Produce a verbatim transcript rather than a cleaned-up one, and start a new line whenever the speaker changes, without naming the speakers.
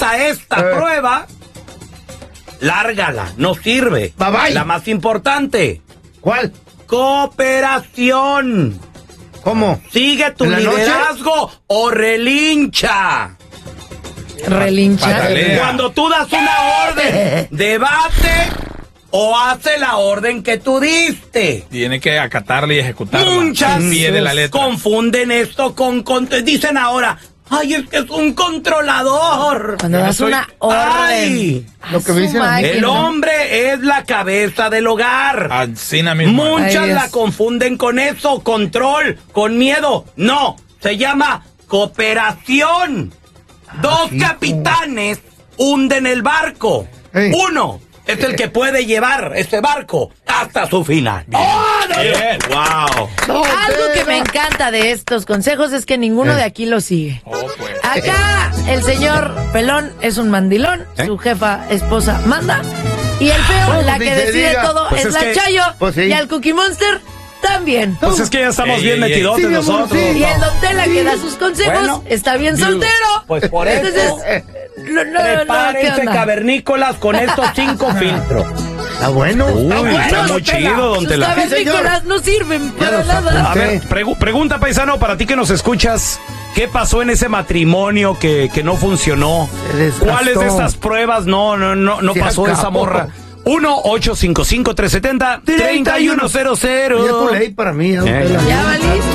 usa esta
eh.
prueba, lárgala, no sirve.
Bye bye.
La más importante.
¿Cuál?
Cooperación.
¿Cómo?
Sigue tu
¿En la
liderazgo
noche?
o relincha.
Relincha.
Patalea.
Cuando tú das una orden, debate o hace la orden que tú diste.
Tiene que acatarla y ejecutarla.
Muchas
al pie de la letra.
confunden esto con, con... Dicen ahora, ay, es que es un controlador.
Cuando
Yo
das
soy-
una orden.
Ay,
a
lo que
su
me dicen a mí.
máquina.
El hombre es la cabeza del hogar.
Así mismo.
Muchas
Ay, Dios.
la confunden con eso, control, con miedo. No, se llama cooperación. Dos
sí,
capitanes hunden el barco.
Ey.
Uno es el que puede llevar ese barco hasta su final.
Bien.
Wow.
No,
Algo que
Tela.
me encanta de estos consejos es que ninguno
Eh.
de aquí lo sigue.
Oh, pues.
Acá el señor Pelón es un mandilón,
¿Eh?
su jefa esposa manda, y el feo,
Pues
la
ni
que
se
decide
diga.
todo,
Pues
es,
es
la
que-
Chayo,
Pues sí.
y al Cookie Monster también.
Pues es que ya estamos
Ey,
bien
ey, ey.
metidotes
Sí, mi amor,
nosotros.
sí.
Y el Don Tela que da sus consejos
Bueno.
está bien
Dios.
soltero.
Pues por eso.
Entonces, no, no, no, ¿qué
Prepárense,
onda?
cavernícolas, con estos cinco filtros.
Está bueno.
Uy,
está bueno.
está muy
Tela.
chido, don
Sus
Tela.
cavernícolas no sirven
Ya
para
los
nada.
A ver, pregu- pregunta, paisano, para ti que nos escuchas, ¿qué pasó en ese matrimonio que, que no funcionó?
Se desgastó.
¿Cuáles de estas pruebas no, no, no, no
Se
pasó esa
acabó.
morra? uno ocho cinco cinco, tres siete cero, tres uno cero cero.
Ya tu ley para mí, ya, don
Eh,
Tela.
Ya valiste.